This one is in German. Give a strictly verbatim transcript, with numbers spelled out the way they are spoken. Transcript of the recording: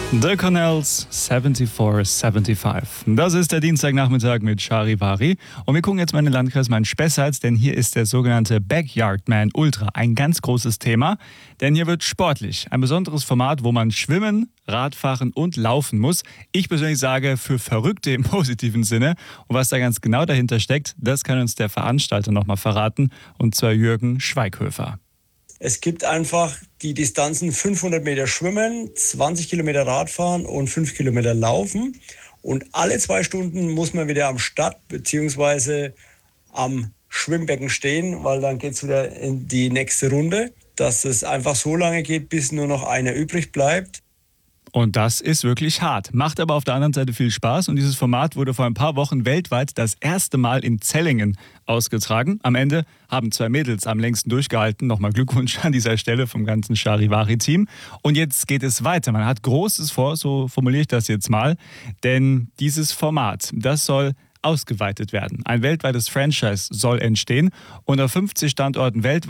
The Cornells vierundsiebzig fünfundsiebzig. Das ist der Dienstagnachmittag mit Charivari. Und wir gucken jetzt mal in den Landkreis Main-Spessart, denn hier ist der sogenannte Backyardman Ultra ein ganz großes Thema. Denn hier wird sportlich. Ein besonderes Format, wo man schwimmen, Radfahren und laufen muss. Ich persönlich sage, für Verrückte im positiven Sinne. Und was da ganz genau dahinter steckt, das kann uns der Veranstalter nochmal verraten. Und zwar Jürgen Schweighöfer. Es gibt einfach die Distanzen fünfhundert Meter schwimmen, zwanzig Kilometer Radfahren und fünf Kilometer laufen. Und alle zwei Stunden muss man wieder am Start bzw. am Schwimmbecken stehen, weil dann geht es wieder in die nächste Runde. Dass es einfach so lange geht, bis nur noch einer übrig bleibt. Und das ist wirklich hart, macht aber auf der anderen Seite viel Spaß. Und dieses Format wurde vor ein paar Wochen weltweit das erste Mal in Zellingen ausgetragen. Am Ende haben zwei Mädels am längsten durchgehalten. Nochmal Glückwunsch an dieser Stelle vom ganzen Charivari-Team. Und jetzt geht es weiter. Man hat Großes vor, so formuliere ich das jetzt mal. Denn dieses Format, das soll ausgeweitet werden. Ein weltweites Franchise soll entstehen und auf fünfzig Standorten weltweit